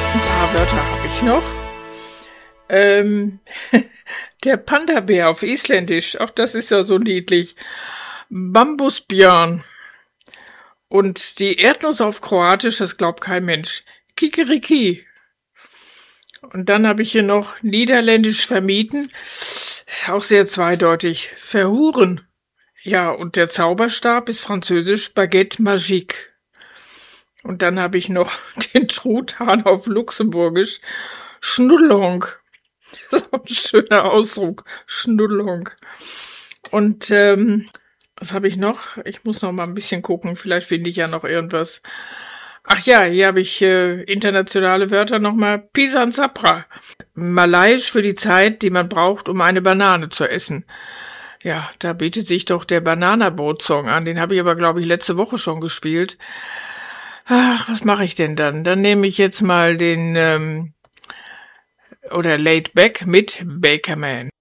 Ein paar Wörter habe ich noch. Der Panda-Bär auf Isländisch, auch das ist ja so niedlich. Bambusbjörn. Und die Erdnuss auf Kroatisch, das glaubt kein Mensch. Kikeriki. Und dann habe ich hier noch Niederländisch vermieten. Auch sehr zweideutig. Verhuren. Ja, und der Zauberstab ist französisch Baguette Magique. Und dann habe ich noch den Truthahn auf Luxemburgisch. Schnullong. Das ist auch ein schöner Ausdruck. Schnullong. Und was habe ich noch? Ich muss noch mal ein bisschen gucken. Vielleicht finde ich ja noch irgendwas. Ach ja, hier habe ich internationale Wörter nochmal. Pisan Sapra. Malaiisch für die Zeit, die man braucht, um eine Banane zu essen. Ja, da bietet sich doch der Bananaboot-Song an. Den habe ich aber, glaube ich, letzte Woche schon gespielt. Ach, was mache ich denn dann? Dann nehme ich jetzt mal den oder Laid Back mit Bakerman.